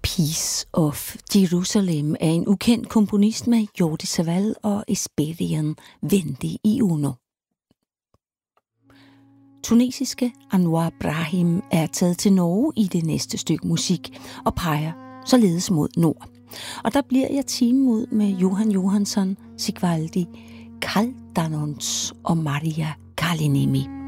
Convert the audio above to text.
Peace of Jerusalem er en ukendt komponist med Jordi Savall og Esperian Vendi i Uno. Tunesiske Anwar Brahim er taget til Norge i det næste stykke musik og peger således mod nord. Og der bliver jeg time ud med Johan Johansson, Sigvaldi, Kaldanons og Maria Kalinimi.